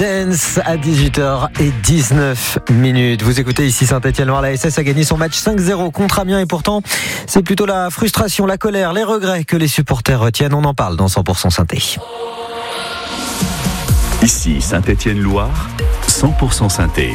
Dance à 18h19. Vous écoutez ici Saint-Etienne-Loire. La SS a gagné son match 5-0 contre Amiens et pourtant c'est plutôt la frustration, la colère, les regrets que les supporters retiennent. On en parle dans 100% Saint-Étienne. Ici Saint-Etienne-Loire, 100% Saint-Étienne.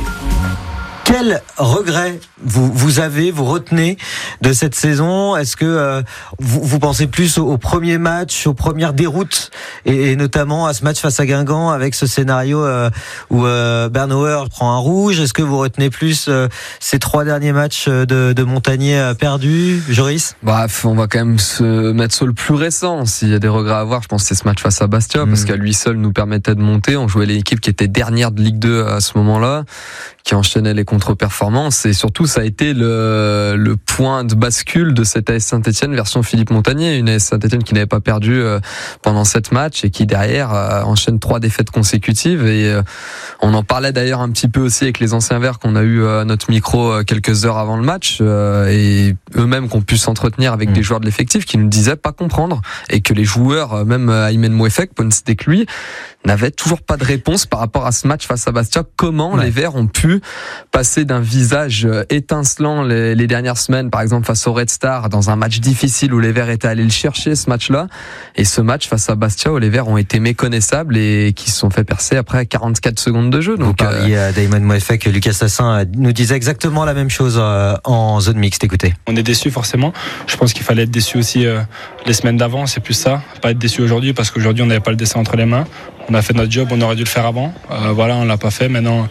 Quel regret vous retenez de cette saison? Est-ce que vous pensez plus au premier match, aux premières déroutes et notamment à ce match face à Guingamp avec ce scénario où Bernauer prend un rouge? Est-ce que vous retenez plus ces 3 derniers matchs de Montagnier perdus, Joris? On va quand même se mettre sur le plus récent. S'il y a des regrets à avoir, je pense que c'est ce match face à Bastia parce qu'à lui seul nous permettait de monter. On jouait l'équipe qui était dernière de Ligue 2 à ce moment-là, qui enchaînait les contre-performances et surtout ça a été le point de bascule de cette AS Saint-Etienne version Philippe Montagnier, une AS Saint-Etienne qui n'avait pas perdu pendant 7 matchs et qui derrière enchaîne 3 défaites consécutives et on en parlait d'ailleurs un petit peu aussi avec les anciens Verts qu'on a eu à notre micro quelques heures avant le match et eux-mêmes qu'on pu s'entretenir avec des joueurs de l'effectif qui nous disaient pas comprendre et que les joueurs, même Aymen Mouefek, pour ne citer que lui, n'avaient toujours pas de réponse par rapport à ce match face à Bastia. Comment les Verts ont pu passer d'un visage étincelant les dernières semaines, par exemple face au Red Star, dans un match difficile où les Verts étaient allés le chercher ce match-là, et ce match face à Bastia où les Verts ont été méconnaissables et qui se sont fait percer après 44 secondes de jeu. Donc, il y a Damon Mouefek, Lucas Tassin nous disait exactement la même chose en zone mixte. Écoutez. On est déçus forcément. Je pense qu'il fallait être déçu aussi les semaines d'avant, c'est plus ça. Pas être déçu aujourd'hui parce qu'aujourd'hui on n'avait pas le dessin entre les mains. On a fait notre job, on aurait dû le faire avant. On l'a pas fait. Maintenant,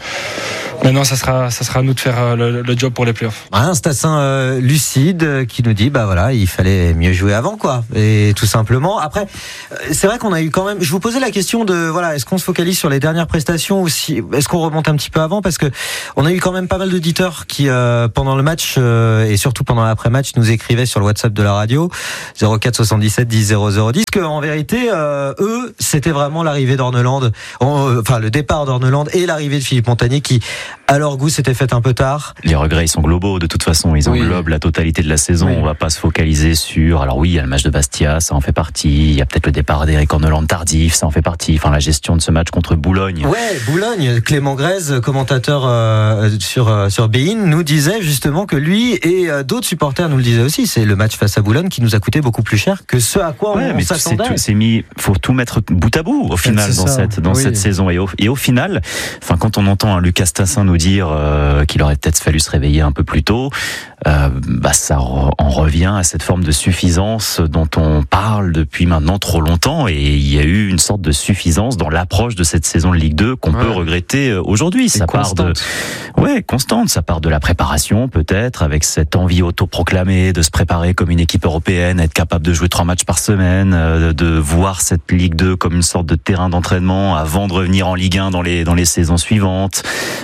ça sera à nous de faire le job pour les playoffs. Un Tassin lucide qui nous dit il fallait mieux jouer avant et tout simplement. Après, c'est vrai qu'on a eu quand même. Je vous posais la question de est-ce qu'on se focalise sur les dernières prestations ou est-ce qu'on remonte un petit peu avant, parce que on a eu quand même pas mal d'auditeurs qui pendant le match et surtout pendant l'après-match nous écrivaient sur le WhatsApp de la radio 04 77 10 00 10 que en vérité eux c'était vraiment l'arrivée d'Orneland, le départ d'Orneland et l'arrivée de Philippe Montagnier qui à leur goût s'était fait un peu tard. Les regrets ils sont globaux de toute façon, ils englobent la totalité de la saison. On va pas se focaliser sur, alors oui il y a le match de Bastia, ça en fait partie, il y a peut-être le départ d'Eric Orneland tardif, ça en fait partie, la gestion de ce match contre Boulogne. Boulogne, Clément Grèze, commentateur sur Bein, nous disait justement que lui et d'autres supporters nous le disaient aussi, c'est le match face à Boulogne qui nous a coûté beaucoup plus cher que ce à quoi on s'attendait. Faut tout mettre bout à bout au final dans cette saison et au final, quand on entend Lucas Tassin nous dire qu'il aurait peut-être fallu se réveiller un peu plus tôt, ça en revient à cette forme de suffisance dont on parle depuis maintenant trop longtemps, et il y a eu une sorte de suffisance dans l'approche de cette saison de Ligue 2 qu'on peut regretter aujourd'hui. Ça part constante, ça part de la préparation peut-être, avec cette envie autoproclamée de se préparer comme une équipe européenne, être capable de jouer 3 matchs par semaine, de voir cette Ligue 2 comme une sorte de terrain d'entraînement avant de revenir en Ligue 1 dans les saisons suivantes.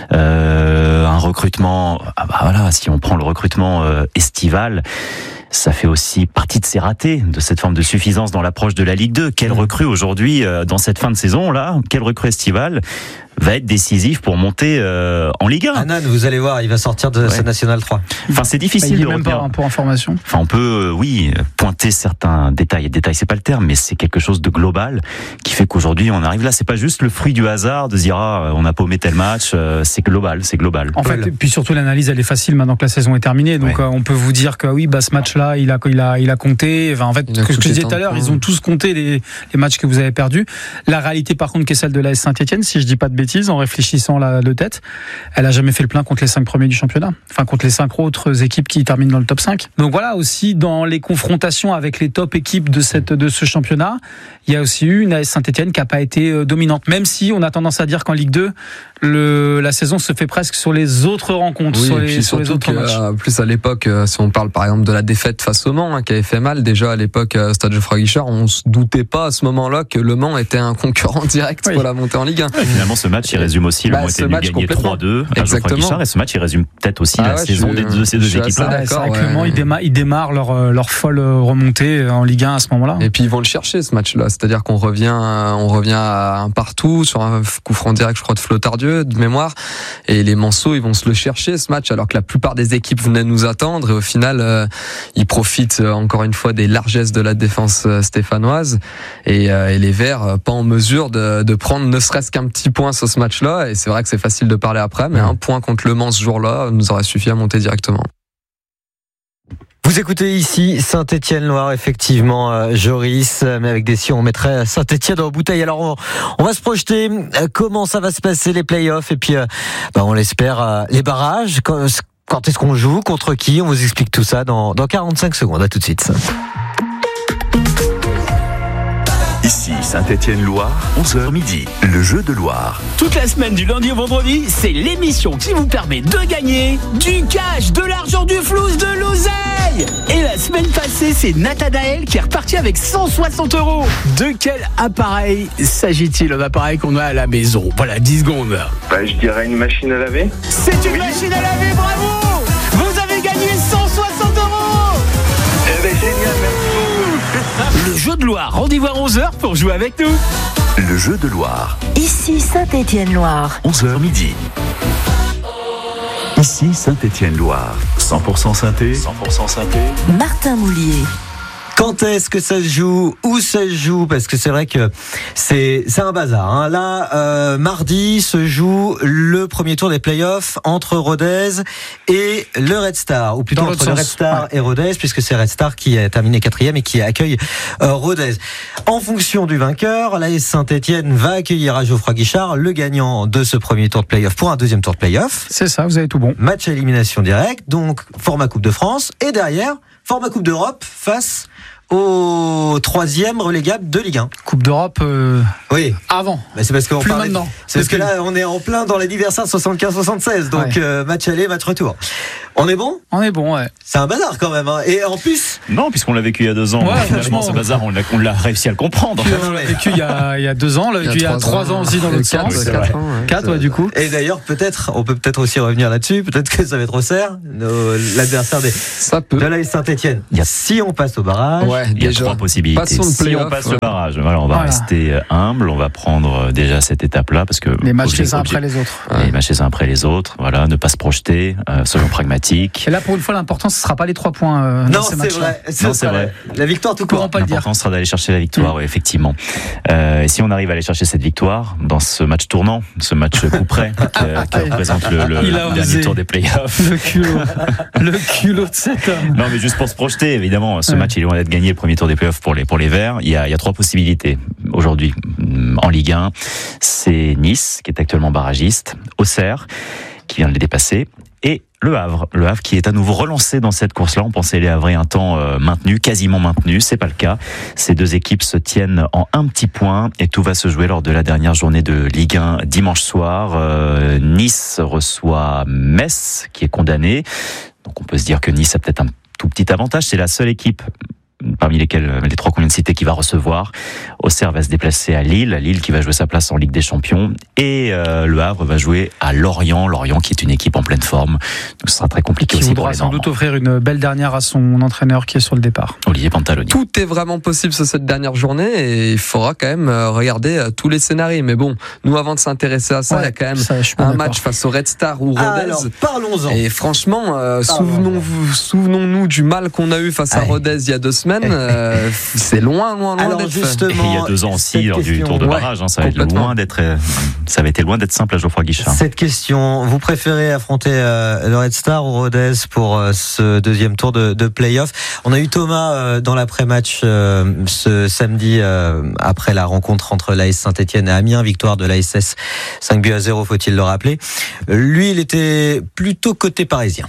Un recrutement, si on prend le recrutement estival, ça fait aussi partie de ces ratés, de cette forme de suffisance dans l'approche de la Ligue 2. Quelle recrue aujourd'hui, dans cette fin de saison là, quelle recrue estivale va être décisif pour monter en Ligue 1. Anan, vous allez voir, il va sortir de sa Nationale 3. C'est difficile de même pas pour information. On peut, pointer certains détails. Détails, c'est pas le terme, mais c'est quelque chose de global qui fait qu'aujourd'hui on arrive là. C'est pas juste le fruit du hasard de se dire on a paumé tel match. C'est global. En fait, et puis surtout l'analyse elle est facile maintenant que la saison est terminée. Donc on peut vous dire que ce match-là il a compté. En fait, ce que je disais tout à l'heure, ils ont tous compté les matchs que vous avez perdus. La réalité par contre qui est celle de l'AS Saint-Etienne, si je dis pas de bêtises, en réfléchissant de tête, elle a jamais fait le plein contre les 5 premiers du championnat, contre les 5 autres équipes qui terminent dans le top 5. Donc aussi dans les confrontations avec les top équipes de ce championnat, il y a aussi eu une AS Saint-Etienne qui n'a pas été dominante, même si on a tendance à dire qu'en Ligue 2 la saison se fait presque sur les autres rencontres, sur les autres matchs. Plus à l'époque, si on parle par exemple de la défaite face au Mans, qui avait fait mal déjà à l'époque, Stade Geoffroy Guichard, on se doutait pas à ce moment-là que le Mans était un concurrent direct pour la montée en Ligue 1. Finalement, ce match il résume aussi le Mans était venu gagner 3-2 à Geoffroy Guichard, et ce match il résume peut-être aussi la saison de ces deux équipes-là. C'est vrai que le Mans ils démarrent leur folle remontée en Ligue 1 à ce moment-là. Et puis ils vont le chercher ce match-là, c'est-à-dire qu'on revient à un partout sur un coup franc direct, je crois, de Flotardieu de mémoire, et les Manceaux ils vont se le chercher ce match alors que la plupart des équipes venaient nous attendre, et au final ils profitent encore une fois des largesses de la défense stéphanoise et les Verts pas en mesure de prendre ne serait-ce qu'un petit point sur ce match-là. Et c'est vrai que c'est facile de parler après, mais un point contre Le Mans ce jour-là nous aurait suffi à monter directement. Vous écoutez ici Saint-Étienne-Loire, effectivement, Joris, mais avec des si on mettrait Saint-Étienne en bouteille. Alors on va se projeter comment ça va se passer les playoffs et puis on l'espère les barrages. Quand est-ce qu'on joue, contre qui? On vous explique tout ça dans 45 secondes. À tout de suite. Ici Saint-Étienne-Loire, 11h midi, le jeu de Loire. Toute la semaine du lundi au vendredi, c'est l'émission qui vous permet de gagner du cash, de l'argent, du flouze, de l'oseille. Et la semaine passée, c'est Nathanaël qui est reparti avec 160 €. De quel appareil s'agit-il? Un appareil qu'on a à la maison. Voilà, 10 secondes. Je dirais une machine à laver. C'est une machine à laver, bravo! Vous avez gagné 160 €. Génial, merci beaucoup. Le jeu de Loire, rendez-vous à 11h pour jouer avec nous. Le jeu de Loire, Ici Saint-Étienne-Loire. 11h midi. Ici Saint-Étienne-Loire, 100% synthé, 100% synthé. Martin Moulier. Quand est-ce que ça se joue? Où ça se joue? Parce que c'est vrai que c'est un bazar. Hein. Là, mardi se joue le premier tour des playoffs entre Rodez et le Red Star, ou plutôt entre le Red Star et Rodez, puisque c'est Red Star qui a terminé 4e et qui accueille Rodez. En fonction du vainqueur, l'AS Saint-Étienne va accueillir à Geoffroy Guichard le gagnant de ce premier tour de playoff pour un deuxième tour de playoff. C'est ça, vous avez tout bon. Match à élimination directe, donc format Coupe de France, et derrière format Coupe d'Europe face au 3e relégable de Ligue 1. Coupe d'Europe oui. Avant. Mais c'est parce qu'on plus parlait, maintenant. C'est parce que là on est en plein dans l'anniversaire 75-76, donc match aller, match retour. On est bon? On est bon, ouais. C'est un bazar quand même, hein. Et en plus... Non, puisqu'on l'a vécu il y a 2 ans. Ouais, finalement, ce bazar, on l'a réussi à le comprendre. On l'a vécu il y a 2 ans, on l'a vécu il y a 3 ans aussi dans l'autre sens. 4 du coup. Et d'ailleurs, on peut peut-être aussi revenir là-dessus, peut-être que ça va être Auxerre, l'adversaire de l'AS Saint-Étienne. Si on passe au barrage... Ouais, il y a 3 possibilités. Si on passe le barrage, on va rester humble, on va prendre déjà cette étape-là, parce que... Les matchs les uns après les autres. Les matchs les uns après les autres, voilà, ne pas se projeter, soyons pragmatiques. Et là, pour une fois, l'important, ce ne sera pas les 3 points dans ces matchs-là. Non, c'est vrai. La victoire tout court. L'important sera d'aller chercher la victoire, oui, effectivement. Et si on arrive à aller chercher cette victoire dans ce match tournant, ce match coup près, qui représente le dernier tour des playoffs. Le culot de cet homme. Non, mais juste pour se projeter, évidemment, ce match, il est loin d'être gagné, le premier tour des playoffs pour les Verts. Il y a 3 possibilités aujourd'hui en Ligue 1. C'est Nice, qui est actuellement barragiste, Auxerre, qui vient de les dépasser, et Le Havre qui est à nouveau relancé dans cette course-là. On pensait les Havrais un temps quasiment maintenu. C'est pas le cas. Ces 2 équipes se tiennent en un petit point et tout va se jouer lors de la dernière journée de Ligue 1 dimanche soir. Nice reçoit Metz, qui est condamné. Donc on peut se dire que Nice a peut-être un tout petit avantage. C'est la seule équipe parmi lesquels les 3 qu'on vient de citer qui va recevoir. Auxerre va se déplacer à Lille qui va jouer sa place en Ligue des Champions, et Le Havre va jouer à Lorient qui est une équipe en pleine forme, donc ce sera très compliqué aussi pour les Normands. Qui voudra sans doute offrir une belle dernière à son entraîneur qui est sur le départ, Olivier Pantaloni. Tout est vraiment possible sur cette dernière journée et il faudra quand même regarder tous les scénarios, mais bon, nous avant de s'intéresser à ça, il y a quand même un match face au Red Star ou Rodez. Alors parlons-en. Et franchement, souvenons-nous du mal qu'on a eu face à Rodez il y a 2 semaines. C'est loin d'être justement, et il y a 2 ans aussi lors du tour de barrage, ça avait été loin d'être simple à Geoffroy Guichard. Cette question, vous préférez affronter le Red Star ou Rodez pour ce deuxième tour de play-off? On a eu Thomas dans l'après-match ce samedi après la rencontre entre l'AS Saint-Étienne et Amiens, victoire de l'ASS 5-0, faut-il le rappeler. Lui, il était plutôt côté parisien.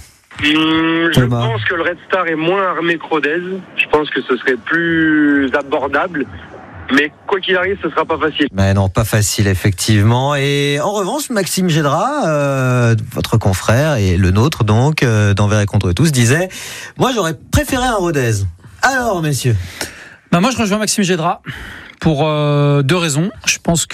Je pense que le Red Star est moins armé que Rodez. Je pense que ce serait plus abordable. Mais quoi qu'il arrive, ce sera pas facile. Mais non, pas facile, effectivement. Et en revanche, Maxime Gédra, votre confrère et le nôtre, donc, d'Envers et contre tous, disait « Moi, j'aurais préféré un Rodez. » Alors, messieurs? Moi, je rejoins Maxime Gédra. Pour 2 raisons. Je pense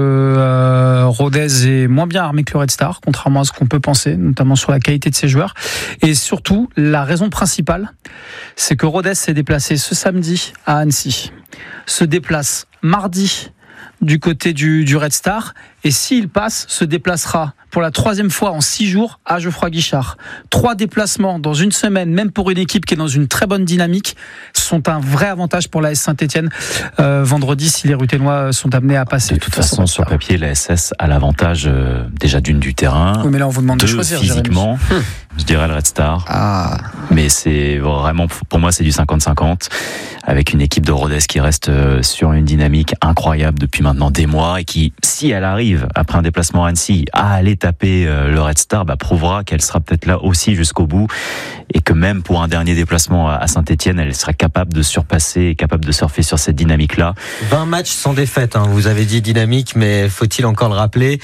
que Rodez est moins bien armé que le Red Star, contrairement à ce qu'on peut penser, notamment sur la qualité de ses joueurs. Et surtout, la raison principale, c'est que Rodez s'est déplacé ce samedi à Annecy, se déplace mardi du côté du Red Star. Et s'il passe, se déplacera pour la 3e fois en 6 jours à Geoffroy Guichard. 3 déplacements dans une semaine, même pour une équipe qui est dans une très bonne dynamique, sont un vrai avantage pour l'AS Saint-Etienne vendredi si les Ruténois sont amenés à passer. De toute façon, sur papier, la SS a l'avantage déjà du terrain. Oui, mais là, on vous demande de choisir. Physiquement, je dirais le Red Star. Mais c'est vraiment, pour moi, c'est du 50-50. Avec une équipe de Rodez qui reste sur une dynamique incroyable depuis maintenant des mois et qui, si elle arrive après un déplacement à Annecy à aller taper le Red Star, prouvera qu'elle sera peut-être là aussi jusqu'au bout et que même pour un dernier déplacement à Saint-Etienne, elle sera capable de surpasser et capable de surfer sur cette dynamique-là. 20 matchs sans défaite, vous avez dit dynamique, mais faut-il encore le rappeler,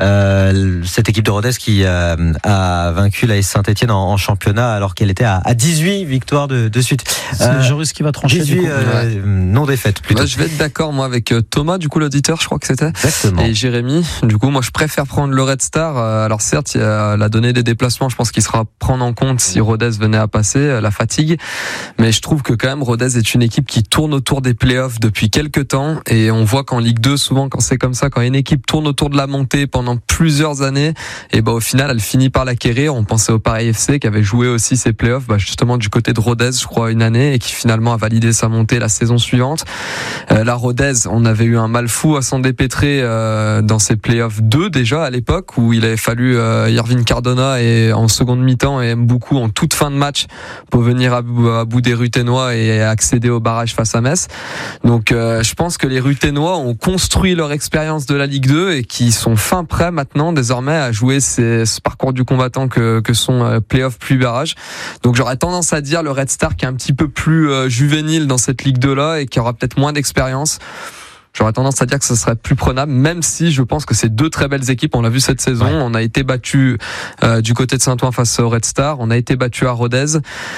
cette équipe de Rodez qui a vaincu l'AS Saint-Etienne en championnat alors qu'elle était à 18 victoires de suite. C'est Joris qui va trancher. 18 non défaites plutôt. Je vais être d'accord moi avec Thomas, du coup l'auditeur, je crois que c'était. Exactement. Et Jérémy. Du coup, moi je préfère prendre le Red Star. Alors certes, il y a la donnée des déplacements, je pense qu'il sera à prendre en compte si Rodez venait à passer, la fatigue. Mais je trouve que quand même Rodez est une équipe qui tourne autour des playoffs depuis quelques temps. Et on voit qu'en Ligue 2, souvent quand c'est comme ça, quand une équipe tourne autour de la montée pendant plusieurs années, et au final elle finit par l'acquérir. On pensait au Paris FC qui avait joué aussi ses playoffs justement du côté de Rodez, je crois, une année, et qui finalement a validé sa montée la saison suivante. La Rodez, on avait eu un mal fou à s'en dépêtrer dans ses playoffs 2 déjà à l'époque, où il avait fallu Irvine Cardona et en seconde mi-temps et Mboukou en toute fin de match pour venir à bout des Ruténois et accéder au barrage face à Metz. Donc je pense que les Ruténois ont construit leur expérience de la Ligue 2 et qui sont fin prêts maintenant désormais à jouer ce parcours du combattant que sont playoff plus barrage. Donc j'aurais tendance à dire le Red Star qui est un petit peu plus juvénile dans cette Ligue 2 là et qui aura peut-être moins d'expérience. J'aurais tendance à dire que ce serait plus prenable, même si je pense que c'est 2 très belles équipes. On l'a vu cette saison. Ouais. On a été battu du côté de Saint-Ouen face au Red Star. On a été battu à Rodez.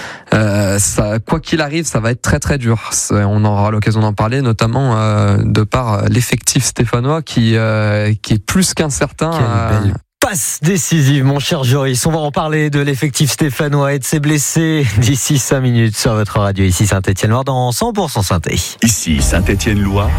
Quoi qu'il arrive, ça va être très très dur. On aura l'occasion d'en parler, notamment de par l'effectif stéphanois qui est plus qu'incertain. Quelle belle passe décisive, mon cher Joris. On va en parler de l'effectif stéphanois et de ses blessés d'ici 5 minutes sur votre radio. Ici Saint-Etienne-Loire dans 100% Synthé. Ici Saint-Etienne-Loire.